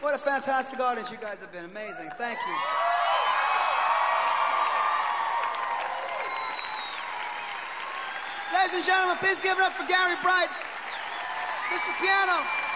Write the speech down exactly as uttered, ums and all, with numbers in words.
What a fantastic audience you guys have been. Amazing. Thank you. Ladies and gentlemen, please give it up for Gary Bright, Mister Piano.